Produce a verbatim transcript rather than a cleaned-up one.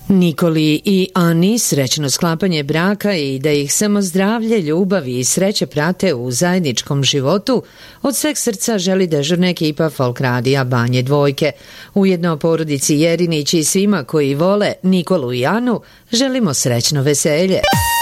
Nikoli i Ani srećno sklapanje braka i da ih samo zdravlje, ljubav i sreće prate u zajedničkom životu od sveg srca želi dežurna ekipa Folk radija Banje Dvojke. Ujedno porodici Jerinić i svima koji vole Nikolu i Anu želimo srećno veselje.